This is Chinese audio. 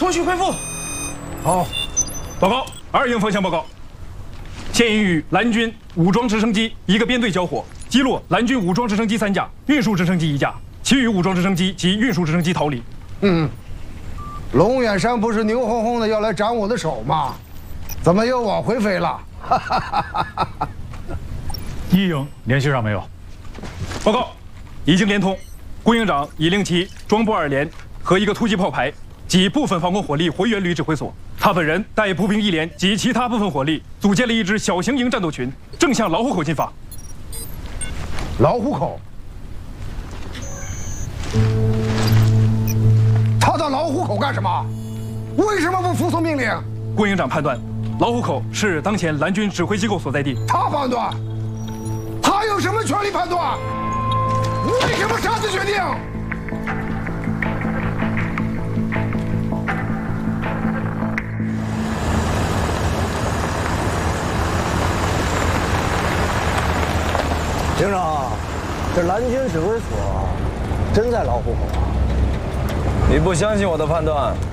后续恢复。 好， 报告，2营方向报告，现已与蓝军武装直升机一个编队交火，击落蓝军武装直升机3架，运输直升机1架，其余武装直升机及运输直升机逃离。 龙远山不是牛哄哄的要来斩我的手吗？怎么又往回飞了 1营联系上没有？ 报告，已经连通，顾营长已令其装部2连和一个突击炮排及部分防空火力回援旅指挥所。他本人带步兵1连及其他部分火力，组建了一支小型营战斗群，正向老虎口进发。 老虎口，他到老虎口干什么？为什么不服从命令？ 顾营长判断，老虎口是当前蓝军指挥机构所在地。 他判断，他有什么权利判断？为什么擅自决定？ 营长，这蓝军指挥所真在老虎口啊？ 你不相信我的判断，